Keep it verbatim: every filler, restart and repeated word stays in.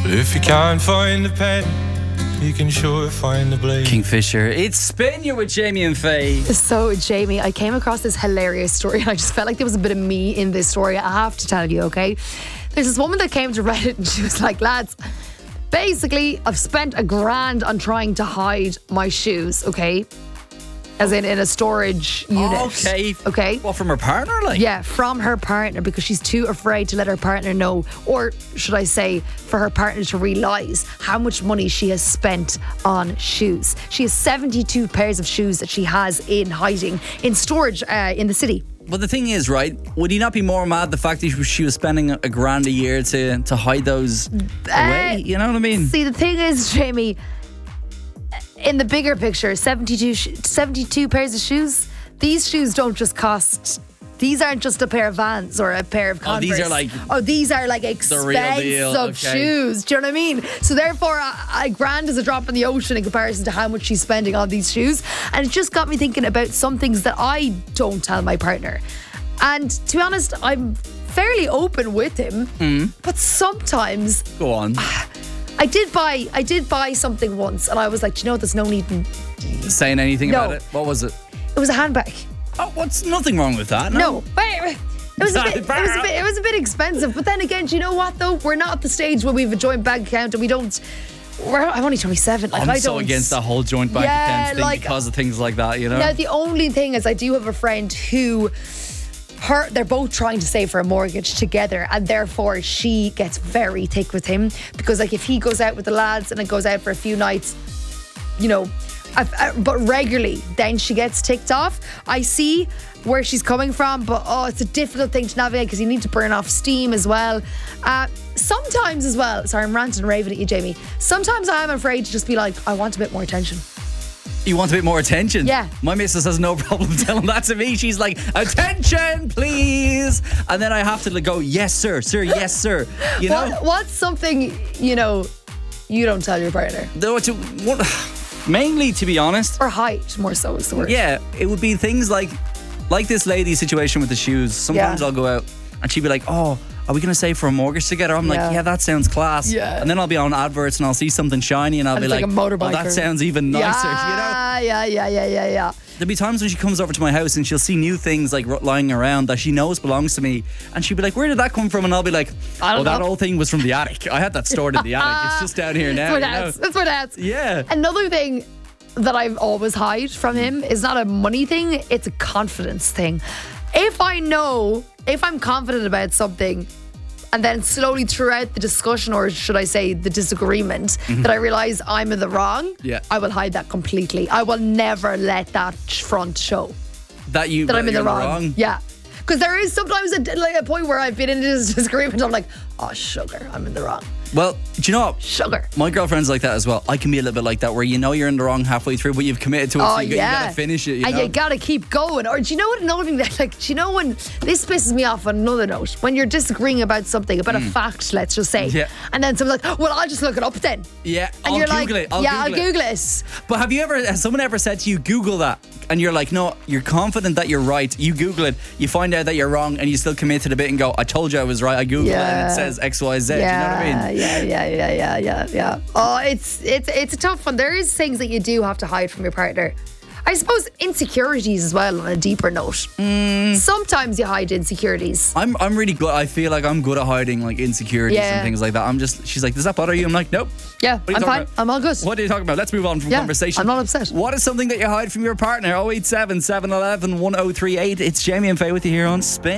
If you can't find the pen, you can sure find the blade. Kingfisher, it's Spin You with Jamie and Faye. So, Jamie, I came across this hilarious story and I just felt like there was a bit of me in this story. I have to tell you, okay? There's this woman that came to Reddit and she was like, lads, basically, I've spent a grand on trying to hide my shoes, okay? As in, in a storage unit. Okay. Okay. What, from her partner? Like? Yeah, from her partner, because she's too afraid to let her partner know, or should I say, for her partner to realise how much money she has spent on shoes. She has seventy-two pairs of shoes that she has in hiding, in storage uh, in the city. But the thing is, right, would he not be more mad the fact that she was spending a grand a year to, to hide those away? Uh, You know what I mean? See, the thing is, Jamie, in the bigger picture, seventy-two, sh- seventy-two pairs of shoes, these shoes don't just cost... These aren't just a pair of Vans or a pair of Converse. Oh, these are like... Oh, these are like the expensive real deal. Okay. shoes. Do you know what I mean? So therefore, a, a grand is a drop in the ocean in comparison to how much she's spending on these shoes. And it just got me thinking about some things that I don't tell my partner. And to be honest, I'm fairly open with him. Mm. But sometimes... Go on. I did buy I did buy something once and I was like, do you know what, there's no need in... Saying anything No. about it? What was it? It was a handbag. Oh, what's nothing wrong with that? No, wait, wait. It was, a bit, it, was a bit, it was a bit expensive. But then again, do you know what though? We're not at the stage where we have a joint bank account and we don't... We're, I'm only twenty-seven. Like, I'm I so don't, against that whole joint bank Yeah, account thing like- because of things like that, you know? Now, the only thing is I do have a friend who... Her, they're both trying to save for a mortgage together, and therefore she gets very thick with him because, like, if he goes out with the lads and it goes out for a few nights, you know, uh, uh, but regularly, then she gets ticked off. I see where she's coming from, but oh, it's a difficult thing to navigate because you need to burn off steam as well. Uh, sometimes as well, sorry, I'm ranting and raving at you, Jamie. Sometimes I am afraid to just be like, I want a bit more attention. You want a bit more attention? Yeah. My missus has no problem telling that to me. She's like, attention, please. And then I have to like, go, yes, sir, sir, yes, sir. You know? What, what's something, you know, you don't tell your partner? Though it's a- what, mainly, to be honest, Or hide, more so is the word. yeah, it would be things like, like this lady situation with the shoes. Sometimes Yeah. I'll go out and she'd be like, oh, are we going to save for a mortgage together? I'm Yeah. like, yeah, that sounds class. Yeah. And then I'll be on adverts and I'll see something shiny and I'll And be it's like like, a motorbike oh, that or- sounds even nicer, you know? Yeah, yeah, yeah, yeah, yeah, yeah. There'll be times when she comes over to my house and she'll see new things like lying around that she knows belongs to me, and she'll be like, where did that come from? And I'll be like, I oh, don't that know. whole thing was from the attic. I had that stored in the attic. It's just down here now. That's what you know? that's. That's what that's. Yeah. Another thing that I've always hide from him is not a money thing, it's a confidence thing. If I know, if I'm confident about something, and then slowly throughout the discussion, or should I say the disagreement, that I realise I'm in the wrong, Yeah. I will hide that completely. I will never let that front show That you that I'm in you're the wrong. Yeah. Because there is sometimes a, like a point where I've been in this disagreement, I'm like, oh, sugar, I'm in the wrong. Well, do you know what? Sugar. My girlfriend's like that as well. I can be a little bit like that, where you know you're in the wrong halfway through, but you've committed to it, Oh, so you, yeah. you gotta finish it. You and know? you gotta keep going. Or do you know what another thing that, like, do you know when this pisses me off on another note? When you're disagreeing about something, about a fact, let's just say. Mm. Yeah. And then someone's like, well, I'll just look it up then. yeah, And I'll you're Google like, it. I'll yeah, Google I'll it. Google it. But have you ever, has someone ever said to you, Google that? And you're like, no, you're confident that you're right. You Google it, you find out that you're wrong, and you still commit to the bit and go, I told you I was right. I Googled it and Yeah. it says X, Y, Z. Yeah, Do you know what I mean? yeah, yeah, yeah, yeah, yeah, yeah. Oh, it's it's it's a tough one. There is things that you do have to hide from your partner. I suppose insecurities as well, on a deeper note. Mm. Sometimes you hide insecurities. I'm I'm really good. I feel like I'm good at hiding like insecurities Yeah. and things like that. I'm just, she's like, does that bother you? I'm like, nope. Yeah, What are you I'm talking fine. about? I'm all good. What are you talking about? Let's move on from Yeah, conversation. I'm not upset. What is something that you hide from your partner? oh eight seven, seven one one, one oh three eight. It's Jamie and Faye with you here on Spin.